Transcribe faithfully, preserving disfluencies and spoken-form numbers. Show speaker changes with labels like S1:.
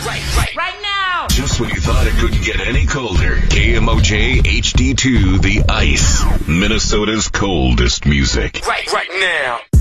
S1: right, right, right now.
S2: Just when you thought it couldn't get any colder, K M O J H D two, The Ice, Minnesota's coldest music.
S1: Right, right now.